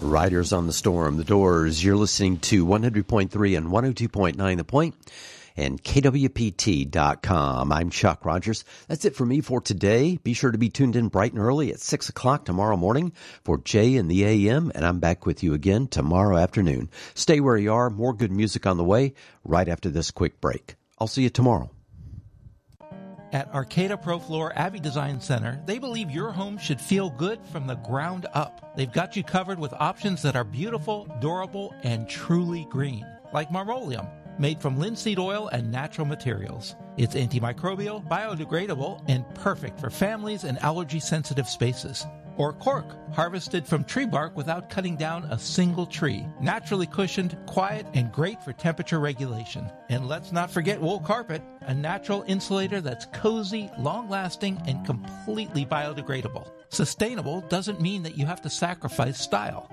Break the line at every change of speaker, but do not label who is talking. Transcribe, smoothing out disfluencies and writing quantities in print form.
Riders on the Storm, The Doors. You're listening to 100.3 and 102.9 The Point and KWPT.com. I'm Chuck Rogers. That's it for me for today. Be sure to be tuned in bright and early at 6 o'clock tomorrow morning for Jay and the AM, and I'm back with you again tomorrow afternoon. Stay where you are. More good music on the way right after this quick break. I'll see you tomorrow.
At Arcata ProFloor Abbey Design Center, they believe your home should feel good from the ground up. They've got you covered with options that are beautiful, durable, and truly green, like Marmolium, made from linseed oil and natural materials. It's antimicrobial, biodegradable, and perfect for families and allergy-sensitive spaces. Or cork, harvested from tree bark without cutting down a single tree. Naturally cushioned, quiet, and great for temperature regulation. And let's not forget wool carpet, a natural insulator that's cozy, long-lasting, and completely biodegradable. Sustainable doesn't mean that you have to sacrifice style.